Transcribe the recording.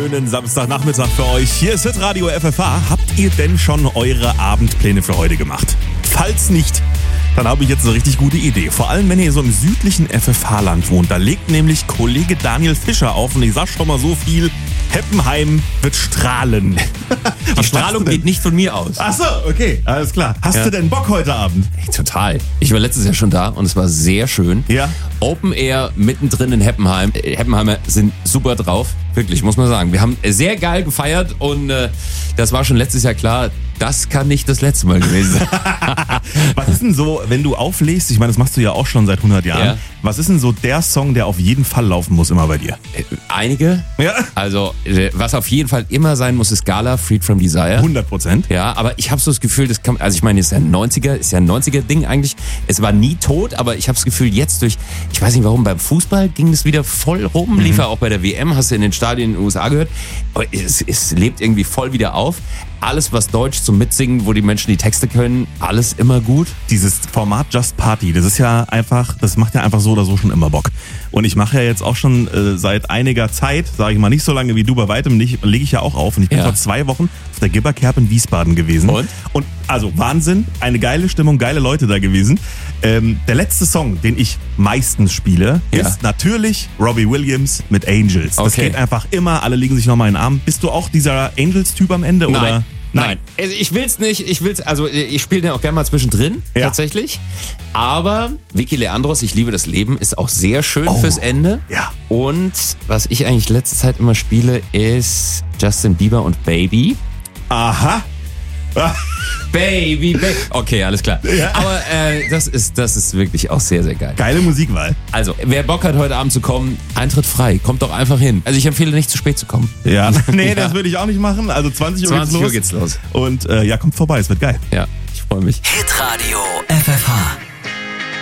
wunderschönen Samstagnachmittag für euch. Hier ist Hitradio FFH. Habt ihr denn schon eure Abendpläne für heute gemacht? Falls nicht, dann habe ich jetzt eine richtig gute Idee. Vor allem, wenn ihr so im südlichen FFH-Land wohnt. Da legt nämlich Kollege Daniel Fischer auf und ich sag schon mal so viel, Heppenheim wird strahlen. Die Strahlung geht nicht von mir aus. Ach so, okay, alles klar. Hast du denn Bock heute Abend? Hey, total. Ich war letztes Jahr schon da und es war sehr schön. Ja. Open Air mittendrin in Heppenheim. Heppenheimer sind super drauf. Wirklich, muss man sagen. Wir haben sehr geil gefeiert und das war schon letztes Jahr klar, das kann nicht das letzte Mal gewesen sein. Was ist denn so, wenn du auflegst, ich meine, das machst du ja auch schon seit 100 Jahren, Ja. Was ist denn so der Song, der auf jeden Fall laufen muss immer bei dir? Einige. Ja. Also, was auf jeden Fall immer sein muss, ist Gala, Freed from Desire. 100%. Ja, aber ich habe so das Gefühl, das kann, also ich meine, ist ja ein 90er-Ding eigentlich. Es war nie tot, aber ich habe das Gefühl, jetzt durch, ich weiß nicht warum, beim Fußball ging es wieder voll rum, lief ja auch bei der WM, hast du in den Stadien in den USA gehört, aber es lebt irgendwie voll wieder auf. Alles, was Deutsch zum Mitsingen, wo die Menschen die Texte können, alles immer gut. Dieses Format Just Party, das ist ja einfach, das macht ja einfach so oder so schon immer Bock. Und ich mache ja jetzt auch schon seit einiger Zeit, sage ich mal nicht so lange wie du, bei weitem nicht, lege ich ja auch auf. Und ich bin vor 2 Wochen auf der Gibberkerb in Wiesbaden gewesen. Und also Wahnsinn, eine geile Stimmung, geile Leute da gewesen. Der letzte Song, den ich meistens spiele, ist natürlich Robbie Williams mit Angels. Das geht einfach immer, alle legen sich nochmal in den Arm. Bist du auch dieser Angels-Typ am Ende? Nein. Oder? Nein. Also ich will's nicht, ich spiele den auch gerne mal zwischendrin, tatsächlich. Aber Vicky Leandros, ich liebe das Leben, ist auch sehr schön fürs Ende. Ja. Und was ich eigentlich letzte Zeit immer spiele, ist Justin Bieber und Baby. Aha. Baby. Okay, alles klar. Ja. Aber das ist wirklich auch sehr, sehr geil. Geile Musikwahl. Also, wer Bock hat, heute Abend zu kommen, Eintritt frei. Kommt doch einfach hin. Also ich empfehle nicht, zu spät zu kommen. Ja, nee, das würde ich auch nicht machen. Also 20 Uhr geht's los. Und kommt vorbei, es wird geil. Ja, ich freue mich. Hitradio FFH.